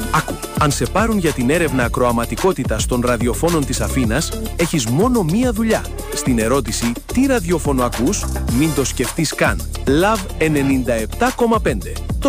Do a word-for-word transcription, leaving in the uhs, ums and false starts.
Άκου, αν σε πάρουν για την έρευνα ακροαματικότητας των ραδιοφώνων της Αθήνας, έχεις μόνο μία δουλειά. Στην ερώτηση «Τι ραδιόφωνο ακούς?» μην το σκεφτείς καν. Love ενενήντα επτά κόμμα πέντε.